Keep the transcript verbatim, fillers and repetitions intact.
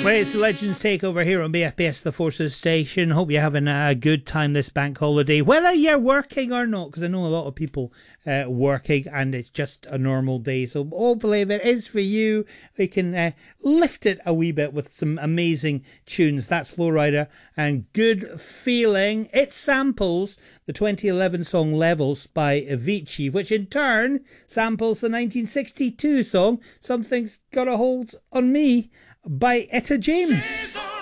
Well, it's Legends Takeover here on B F B S The Forces Station. Hope you're having a good time this bank holiday, whether you're working or not, because I know a lot of people uh, working and it's just a normal day. So hopefully if it is for you, we can uh, lift it a wee bit with some amazing tunes. That's Flo Rida and Good Feeling. It samples the twenty eleven song Levels by Avicii, which in turn samples the nineteen sixty-two song Something's Got a Hold on Me by Etta James.